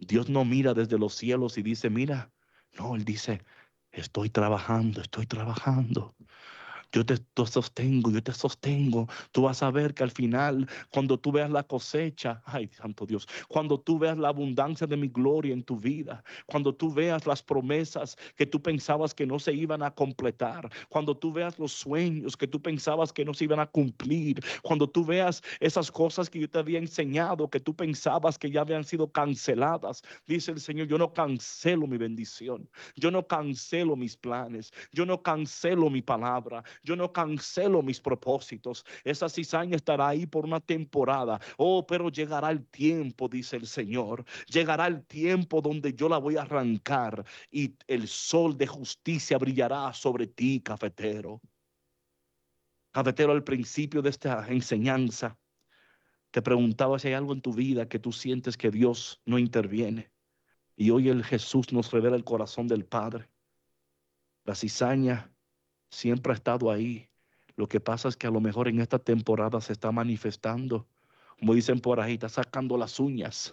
Dios no mira desde los cielos y dice, mira, no, Él dice, estoy trabajando, estoy trabajando. Te sostengo, yo te sostengo. Tú vas a ver que al final, cuando tú veas la cosecha, ay, santo Dios, cuando tú veas la abundancia de mi gloria en tu vida, cuando tú veas las promesas que tú pensabas que no se iban a completar, cuando tú veas los sueños que tú pensabas que no se iban a cumplir, cuando tú veas esas cosas que yo te había enseñado, que tú pensabas que ya habían sido canceladas, dice el Señor, yo no cancelo mi bendición, yo no cancelo mis planes, yo no cancelo mi palabra, yo no cancelo mis propósitos. Esa cizaña estará ahí por una temporada. Oh, pero llegará el tiempo, dice el Señor. Llegará el tiempo donde yo la voy a arrancar y el sol de justicia brillará sobre ti, cafetero. Cafetero, al principio de esta enseñanza, te preguntaba si hay algo en tu vida que tú sientes que Dios no interviene. Y hoy el Jesús nos revela el corazón del Padre. La cizaña siempre ha estado ahí. Lo que pasa es que a lo mejor en esta temporada se está manifestando. Como dicen por ahí, está sacando las uñas.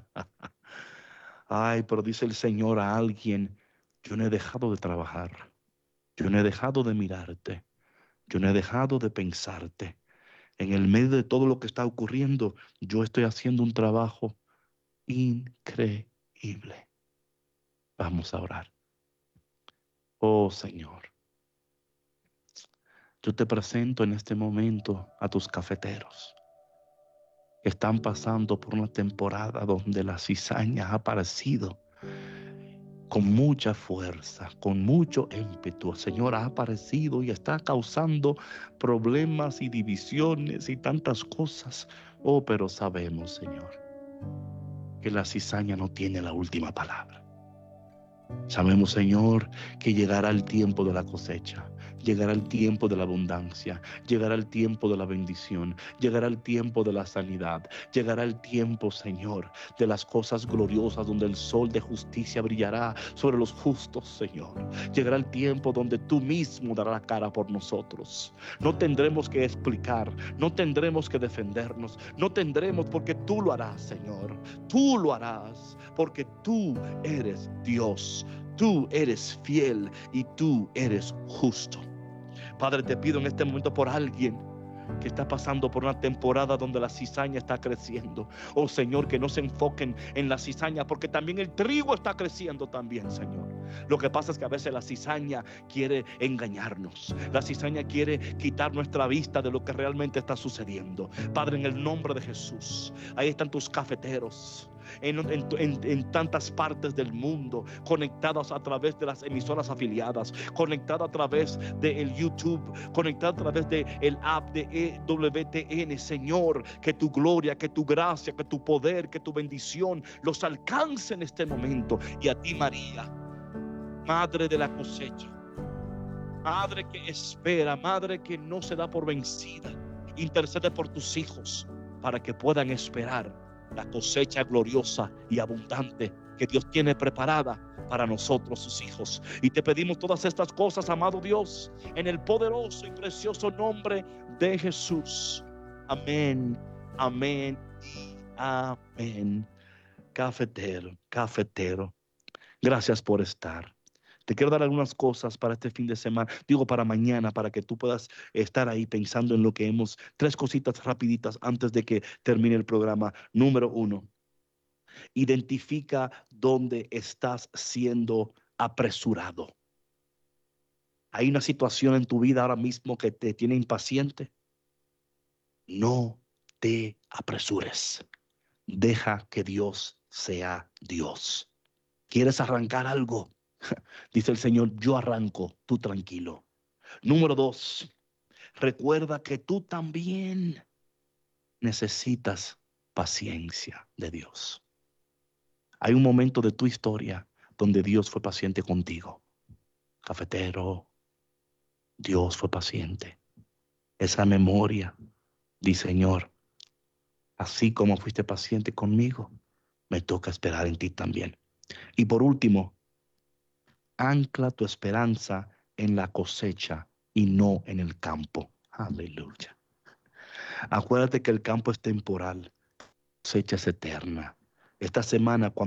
Ay, pero dice el Señor a alguien, yo no he dejado de trabajar. Yo no he dejado de mirarte. Yo no he dejado de pensarte. En el medio de todo lo que está ocurriendo, yo estoy haciendo un trabajo increíble. Vamos a orar. Oh Señor, yo te presento en este momento a tus cafeteros. Están pasando por una temporada donde la cizaña ha aparecido con mucha fuerza, con mucho ímpetu. El Señor ha aparecido y está causando problemas y divisiones y tantas cosas. Oh, pero sabemos, Señor, que la cizaña no tiene la última palabra. Sabemos, Señor, que llegará el tiempo de la cosecha, llegará el tiempo de la abundancia, llegará el tiempo de la bendición, llegará el tiempo de la sanidad, llegará el tiempo, Señor, de las cosas gloriosas donde el sol de justicia brillará sobre los justos, Señor. Llegará el tiempo donde tú mismo darás la cara por nosotros. No tendremos que explicar, no tendremos que defendernos, no tendremos porque tú lo harás, Señor. Tú lo harás porque tú eres Dios. Tú eres fiel y tú eres justo. Padre, te pido en este momento por alguien que está pasando por una temporada donde la cizaña está creciendo. Oh Señor, que no se enfoquen en la cizaña, porque también el trigo está creciendo también, Señor. Lo que pasa es que a veces la cizaña quiere engañarnos. La cizaña quiere quitar nuestra vista de lo que realmente está sucediendo. Padre, en el nombre de Jesús, ahí están tus cafeteros. En tantas partes del mundo, conectados a través de las emisoras afiliadas, conectados a través del YouTube, conectados a través del app de EWTN. Señor, que tu gloria, que tu gracia, que tu poder, que tu bendición los alcance en este momento. Y a ti, María, madre de la cosecha, madre que espera, madre que no se da por vencida, intercede por tus hijos para que puedan esperar la cosecha gloriosa y abundante que Dios tiene preparada para nosotros, sus hijos. Y te pedimos todas estas cosas, amado Dios, en el poderoso y precioso nombre de Jesús. Amén, amén y amén. Cafetero, cafetero, gracias por estar. Te quiero dar algunas cosas para este fin de semana, digo para mañana, para que tú puedas estar ahí pensando en lo que hemos, tres cositas rapiditas antes de que termine el programa. Número uno, identifica dónde estás siendo apresurado. Hay una situación en tu vida ahora mismo que te tiene impaciente. No te apresures. Deja que Dios sea Dios. ¿Quieres arrancar algo? Dice el Señor, yo arranco, tú tranquilo. Número dos, recuerda que tú también necesitas paciencia de Dios. Hay un momento de tu historia donde Dios fue paciente contigo. Cafetero, Dios fue paciente. Esa memoria, dice Señor, así como fuiste paciente conmigo, me toca esperar en ti también. Y por último, ancla tu esperanza en la cosecha y no en el campo. Aleluya. Acuérdate que el campo es temporal, la cosecha es eterna. Esta semana, cuando